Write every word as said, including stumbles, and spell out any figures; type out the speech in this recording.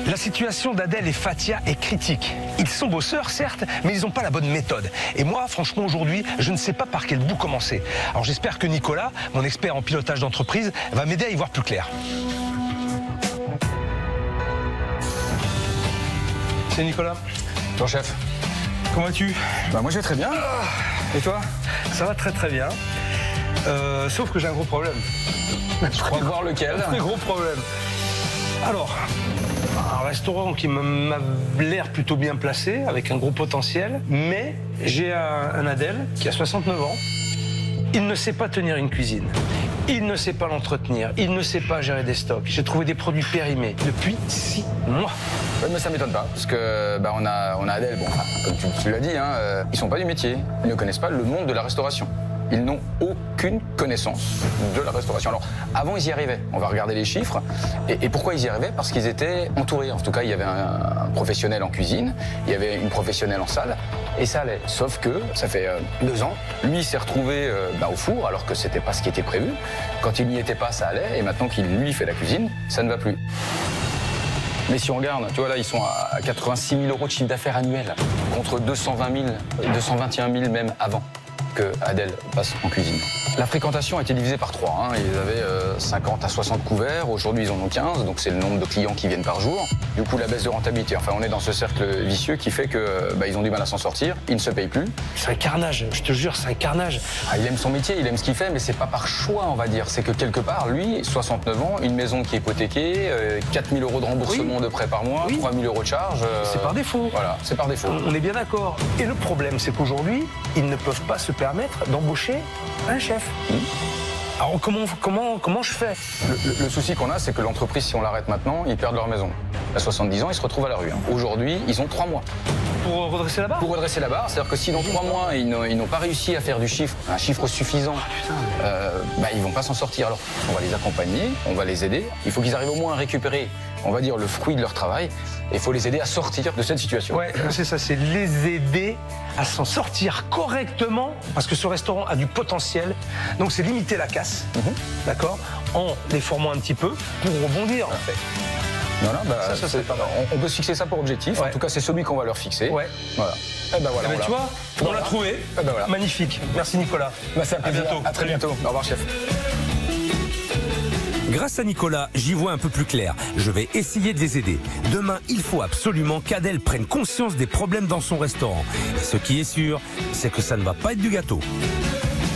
La situation d'Adèle et Fatia est critique. Ils sont bosseurs, certes, mais ils n'ont pas la bonne méthode. Et moi, franchement, aujourd'hui, je ne sais pas par quel bout commencer. Alors j'espère que Nicolas, mon expert en pilotage d'entreprise, va m'aider à y voir plus clair. C'est Nicolas. Bonjour chef. Comment vas-tu? Bah moi je vais très bien. Et toi? Ça va très très bien. Euh, sauf que j'ai un gros problème. Je crois voir lequel. Un très gros problème. Alors, un restaurant qui m'a l'air plutôt bien placé, avec un gros potentiel, mais j'ai un, un Adèle qui a soixante-neuf ans. Il ne sait pas tenir une cuisine. Il ne sait pas l'entretenir. Il ne sait pas gérer des stocks. J'ai trouvé des produits périmés depuis six mois. Oui, mais ça m'étonne pas, parce que bah, on a, on a Adèle, bon, enfin, comme tu, tu l'as dit, hein, euh, ils sont pas du métier. Ils ne connaissent pas le monde de la restauration. Ils n'ont aucune connaissance de la restauration. Alors, avant, ils y arrivaient. On va regarder les chiffres. Et, et pourquoi ils y arrivaient? Parce qu'ils étaient entourés. En tout cas, il y avait un, un professionnel en cuisine, il y avait une professionnelle en salle, et ça allait. Sauf que, ça fait euh, deux ans, lui, il s'est retrouvé euh, bah, au four, alors que c'était pas ce qui était prévu. Quand il n'y était pas, ça allait. Et maintenant qu'il, lui, fait la cuisine, ça ne va plus. Mais si on regarde, tu vois là, ils sont à quatre-vingt-six mille euros de chiffre d'affaires annuel, contre deux cent vingt mille, deux cent vingt et un mille même avant que Adèle passe en cuisine. La fréquentation a été divisée par trois. Hein. Ils avaient euh, cinquante à soixante couverts, aujourd'hui ils en ont quinze, donc c'est le nombre de clients qui viennent par jour. Du coup, la baisse de rentabilité. Enfin, on est dans ce cercle vicieux qui fait que bah, ils ont du mal à s'en sortir, ils ne se payent plus. C'est un carnage, je te jure, c'est un carnage. Ah, il aime son métier, il aime ce qu'il fait, mais c'est pas par choix, on va dire. C'est que quelque part, lui, soixante-neuf ans, une maison qui est hypothéquée, euh, quatre mille euros de remboursement oui. de prêt par mois, oui. trois mille euros de charge. Euh, c'est par défaut. Voilà, c'est par défaut. On est bien d'accord. Et le problème, c'est qu'aujourd'hui, ils ne peuvent pas se permettre d'embaucher un chef. Mmh. Alors comment, comment, comment je fais? Le, le, le souci qu'on a, c'est que l'entreprise, si on l'arrête maintenant, ils perdent leur maison. À soixante-dix ans, ils se retrouvent à la rue. Hein. Aujourd'hui, ils ont trois mois. Pour redresser la barre? Pour redresser la barre, c'est-à-dire que si dans trois mois, ils n'ont pas réussi à faire du chiffre, un chiffre suffisant, oh, euh, bah, ils vont pas s'en sortir. Alors, on va les accompagner, on va les aider. Il faut qu'ils arrivent au moins à récupérer, on va dire, le fruit de leur travail. Et il faut les aider à sortir de cette situation. Ouais, c'est ça, c'est les aider à s'en sortir correctement, parce que ce restaurant a du potentiel. Donc c'est limiter la casse, mm-hmm. d'accord, en les formant un petit peu pour rebondir. Parfait. Voilà, bah, ça, ça, c'est pas mal. On, on peut se fixer ça pour objectif. Ouais. En tout cas, c'est celui qu'on va leur fixer. Ouais. Voilà. Et ben voilà. Eh ben, tu vois, on voilà. l'a trouvé. Et ben voilà. Magnifique. Merci Nicolas. Bah, c'est un plaisir. À bientôt. À très bientôt. Au revoir, chef. Grâce à Nicolas, j'y vois un peu plus clair. Je vais essayer de les aider. Demain, il faut absolument qu'Adèle prenne conscience des problèmes dans son restaurant. Et ce qui est sûr, c'est que ça ne va pas être du gâteau.